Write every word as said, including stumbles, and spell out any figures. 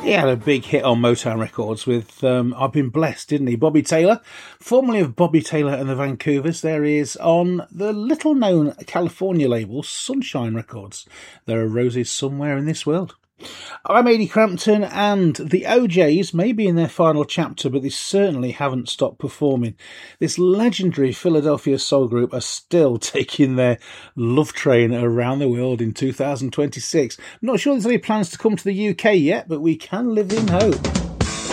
He had a big hit on Motown Records with um, I've Been Blessed, didn't he? Bobby Taylor, formerly of Bobby Taylor and the Vancouvers. There he is on the little-known California label Sunshine Records. There are roses somewhere in this world. I'm Ady Crampton, and the O Js may be in their final chapter, but they certainly haven't stopped performing. This legendary Philadelphia soul group are still taking their love train around the world in two thousand twenty-six. I'm not sure there's any plans to come to the U K yet, but we can live in hope.